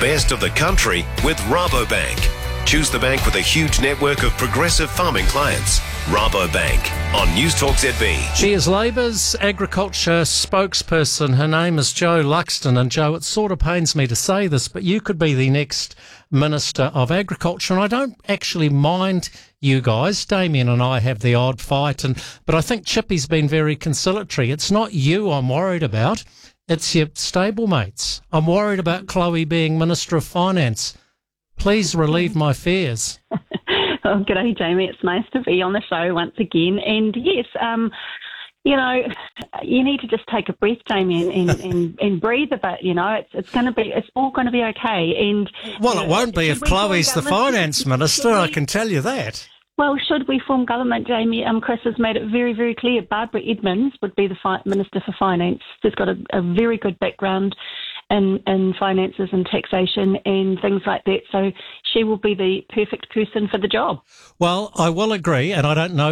best of the country with Rabobank. Choose the bank with a huge network of progressive farming clients. Rabobank on News Talk ZB. She is Labour's agriculture spokesperson. Her name is Jo Luxton. And Jo, it sort of pains me to say this, but you could be the next Minister of Agriculture. And I don't actually mind you guys. Damien and I have the odd fight, but I think Chippy's been very conciliatory. It's not you I'm worried about. It's your stablemates. I'm worried about Chloe being Minister of Finance. Please relieve my fears. Oh, g'day, Jamie. It's nice to be on the show once again. And yes, you need to just take a breath, Jamie, and breathe a bit. It's all going to be okay. And well, it won't be if Chloe's the finance minister. I can tell you that. Well, should we form government, Jamie? Chris has made it very, very clear. Barbara Edmonds would be the Minister for Finance. She's got a very good background in finances and taxation and things like that. So she will be the perfect person for the job. Well, I will agree, and I don't know